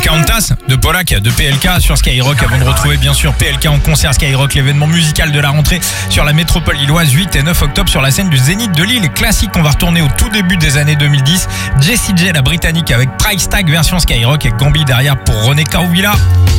Pocahontas de Polak, de PLK sur Skyrock, avant de retrouver bien sûr PLK en concert Skyrock, l'événement musical de la rentrée sur la métropole lilloise, 8 et 9 octobre sur la scène du Zénith de Lille. Classique, on va retourner au tout début des années 2010. Jessie J, la britannique, avec Price Tag version Skyrock, et Gambi derrière pour René Caovilla.